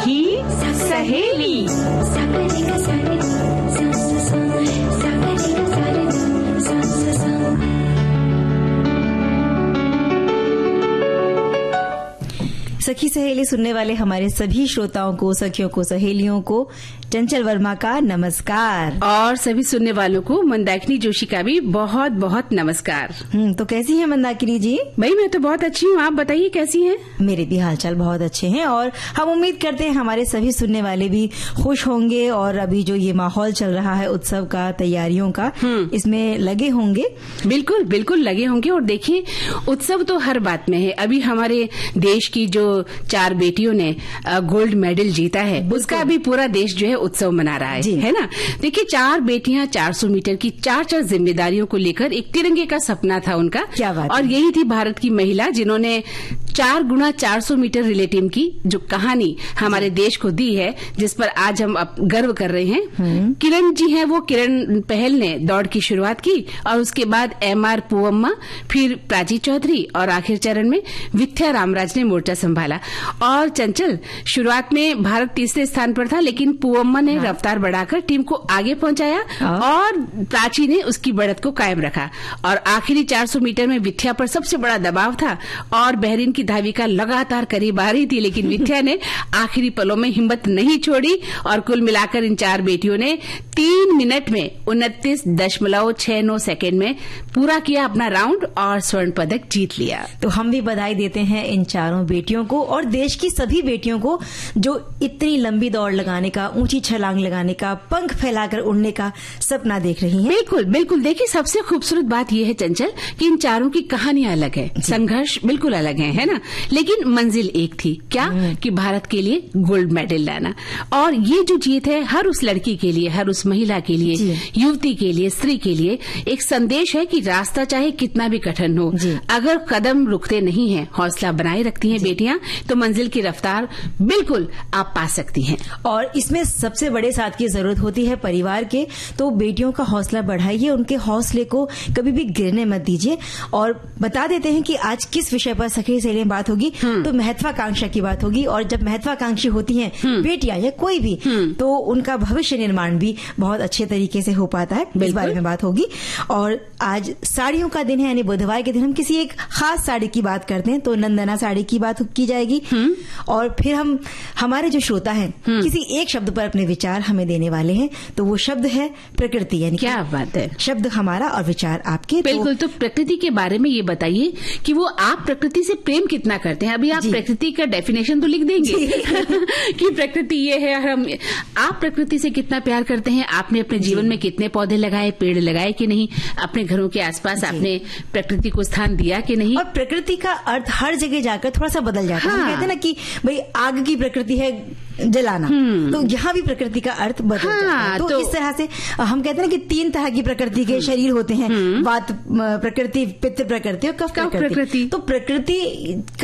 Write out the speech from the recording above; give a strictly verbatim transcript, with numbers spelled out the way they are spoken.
सखी सहेली। सखी सहेली सुनने वाले हमारे सभी श्रोताओं को, सखियों को, सहेलियों को चंचल वर्मा का नमस्कार, और सभी सुनने वालों को मंदाकिनी जोशी का भी बहुत बहुत नमस्कार। हम्म तो कैसी हैं मंदाकिनी जी? भाई मैं तो बहुत अच्छी हूँ, आप बताइए कैसी हैं? मेरे भी हालचाल बहुत अच्छे हैं और हम उम्मीद करते हैं हमारे सभी सुनने वाले भी खुश होंगे और अभी जो ये माहौल चल रहा है उत्सव का, तैयारियों का, इसमें लगे होंगे। बिल्कुल बिल्कुल लगे होंगे। और देखिए उत्सव तो हर बात में है। अभी हमारे देश की जो चार बेटियों ने गोल्ड मेडल जीता है उसका भी पूरा देश जो है उत्सव मना रहा है, है ना। देखिए चार बेटियां चार सौ मीटर की चार चार जिम्मेदारियों को लेकर एक तिरंगे का सपना था उनका। क्या बात और यही थी भारत की महिला जिन्होंने चार गुना चार सौ मीटर रिले टीम की जो कहानी हमारे देश को दी है, जिस पर आज हम गर्व कर रहे हैं। किरण जी हैं वो, किरण पहल ने दौड़ की शुरुआत की और उसके बाद एम आर पूवम्मा, फिर प्राची चौधरी और आखिर चरण में विथ्या रामराज ने मोर्चा संभाला। और चंचल, शुरुआत में भारत तीसरे स्थान पर था, लेकिन पूवम्मा ने हाँ। रफ्तार बढ़ाकर टीम को आगे पहुंचाया और प्राची ने उसकी बढ़त को कायम रखा। और आखिरी चार सौ मीटर में विथ्या पर सबसे बड़ा दबाव था और बहरीन की धाविका लगातार करीब आ रही थी, लेकिन विथ्या ने आखिरी पलों में हिम्मत नहीं छोड़ी और कुल मिलाकर इन चार बेटियों ने तीन मिनट में उनतीस दशमलव छह नौ सेकेंड में पूरा किया अपना राउंड और स्वर्ण पदक जीत लिया। तो हम भी बधाई देते हैं इन चारों बेटियों को और देश की सभी बेटियों को जो इतनी लंबी दौड़ लगाने का, ऊंची छलांग लगाने का, पंख फैलाकर उड़ने का सपना देख रही हैं। बिल्कुल बिल्कुल। देखिए सबसे खूबसूरत बात यह है चंचल कि इन चारों की कहानियां अलग है, संघर्ष बिल्कुल अलग है, है ना, लेकिन मंजिल एक थी। क्या? कि भारत के लिए गोल्ड मेडल लाना। और ये जो जीत है हर उस लड़की के लिए, हर उस महिला के लिए, युवती के लिए, स्त्री के लिए एक संदेश है कि रास्ता चाहे कितना भी कठिन हो, अगर कदम रुकते नहीं है, हौसला बनाए रखती हैं बेटियां, तो मंजिल की रफ्तार बिल्कुल आप पा सकती हैं। और इसमें सबसे बड़े साथ की जरूरत होती है परिवार के। तो बेटियों का हौसला बढ़ाइए, उनके हौसले को कभी भी गिरने मत दीजिए। और बता देते हैं कि आज किस विषय पर सखी सहेली बात होगी। तो महत्वाकांक्षा की बात होगी। और जब महत्वाकांक्षी होती हैं बेटियां या कोई भी, तो उनका भविष्य निर्माण भी बहुत अच्छे तरीके से हो पाता है। इस बारे में बात होगी। और आज साड़ियों का दिन है, यानी बुधवार के दिन हम किसी एक खास साड़ी की बात करते हैं, तो नंदना साड़ी की बात की जाएगी। और फिर हम हमारे जो श्रोता हैं किसी एक शब्द पर अपने विचार हमें देने वाले हैं, तो वो शब्द है प्रकृति। यानी क्या बात है, शब्द हमारा और विचार आपके। बिल्कुल। तो, तो प्रकृति के बारे में ये बताइए कि वो आप प्रकृति से प्रेम कितना करते हैं। अभी आप प्रकृति का डेफिनेशन तो लिख देंगे कि प्रकृति ये है। हम आप प्रकृति से कितना प्यार करते हैं? आपने अपने जीवन में कितने पौधे लगाए, पेड़ लगाए कि नहीं? अपने घरों के आसपास आपने प्रकृति को स्थान दिया कि नहीं? और प्रकृति का अर्थ हर जगह जाकर थोड़ा सा बदल जाता है। हाँ। हम कहते हैं ना कि भाई आग की प्रकृति है जलाना, तो यहाँ भी प्रकृति का अर्थ बदल हाँ, जाता है। तो, तो इस तरह से हम कहते हैं ना कि तीन तरह की प्रकृति के शरीर होते हैं, वात प्रकृति, पित्त प्रकृति और कफ प्रकृति। तो प्रकृति